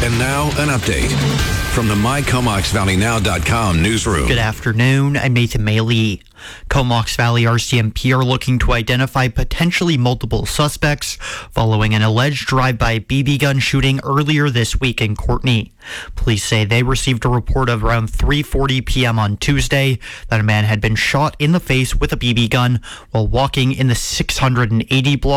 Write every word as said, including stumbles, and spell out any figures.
And now, an update from the my comox valley now dot com newsroom. Good afternoon. I'm Nathan Maley. Comox Valley R C M P are looking to identify potentially multiple suspects following an alleged drive-by B B gun shooting earlier this week in Courtenay. Police say they received a report of around three forty p.m. on Tuesday that a man had been shot in the face with a B B gun while walking in the six hundred eighty block